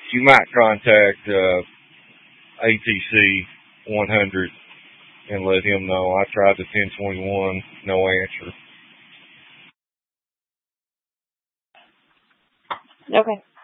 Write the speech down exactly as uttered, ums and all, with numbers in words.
you might contact uh, A T C one hundred and let him know. I tried the ten twenty-one, no answer. Okay.